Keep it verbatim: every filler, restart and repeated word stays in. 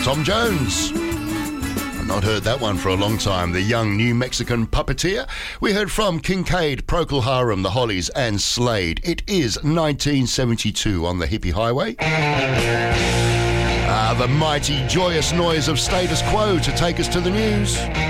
Tom Jones. I've not heard that one for a long time. The Young New Mexican Puppeteer. We heard from Kincaid, Procol Harum, The Hollies and Slade. It is nineteen seventy-two on the hippie highway. Ah, the mighty joyous noise of Status Quo to take us to the news.